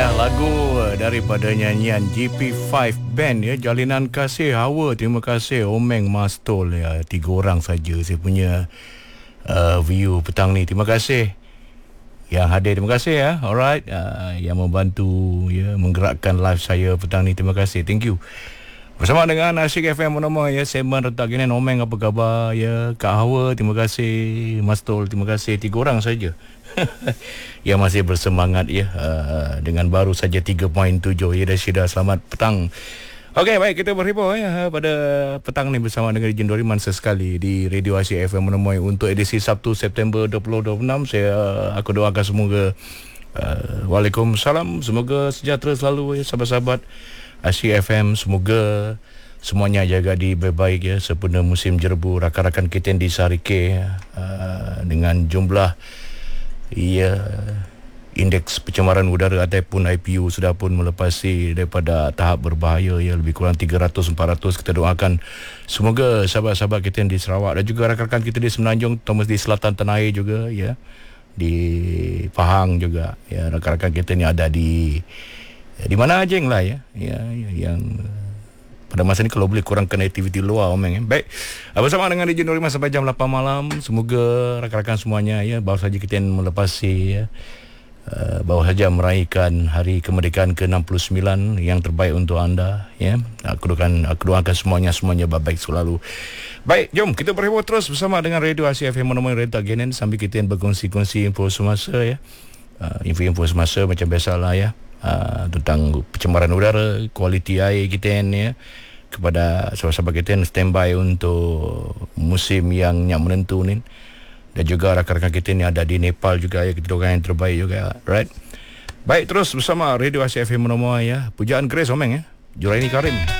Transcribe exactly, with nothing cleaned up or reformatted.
Ya, lagu daripada nyanyian G P lima Band ya, Jalinan Kasih Hawa. Terima kasih Omeng Mastol ya. Tiga orang saja saya punya uh, view petang ni. Terima kasih yang hadir. Terima kasih ya. Alright, uh, yang membantu ya menggerakkan live saya petang ni. Terima kasih. Thank you. Bersama dengan Asyik F M Menama ya, segmen Retak Ginen. Omeng apa khabar ya? Kak Hawa, terima kasih. Mastol, terima kasih. Tiga orang saja yang masih bersemangat ya, uh, dengan baru saja tiga koma tujuh ya. Syida, selamat petang. Okey, baik, kita berhibur ya pada petang ni bersama dengan Ejen Doriman sesekali di Radio Asyik F M Menemui untuk edisi Sabtu September dua ribu dua puluh enam. Saya uh, aku doakan semoga uh, Waalaikumsalam, semoga sejahtera selalu ya sahabat-sahabat Asyik F M. Semoga semuanya jaga di baik-baik ya sempena musim jerbu. Rakan-rakan kita di Sarike uh, dengan jumlah ya indeks pencemaran udara ataupun I P U sudah pun melepasi daripada tahap berbahaya ya, lebih kurang tiga ratus empat ratus. Kita doakan semoga sahabat-sahabat kita yang di Sarawak dan juga rakan-rakan kita di Semenanjung, terutama di selatan tanah air juga ya, di Pahang juga ya, rakan-rakan kita ni ada di di mana aja lah ya, ya yang pada masa ni kalau boleh kurangkan aktiviti luar Omeng ya. Baik, bersama dengan Ejen Doriman sampai jam lapan malam. Semoga rakan-rakan semuanya ya baru saja kita melepasi ya, uh, baru saja meraihkan hari kemerdekaan ke enam puluh sembilan. Yang terbaik untuk anda ya. Aku doakan aku doakan semuanya semuanya baik selalu. Baik, jom kita berhibur terus bersama dengan Radio Asia F M menemui Retak Ginen sambil kita berkongsi-kongsi info semasa ya. Uh, info-info semasa macam biasalah ya. Uh, tentang pencemaran udara, kualiti air kita ni ya, kepada sahabat-sahabat kita yang standby untuk musim yang yang menentu ni, dan juga rakan-rakan kita ni ada di Nepal juga ya, kita doakan yang terbaik juga, right? Baik, terus bersama Radio Asia F M Menomoi ya. Pujaan Grace Omeng ya, Juraini Karim.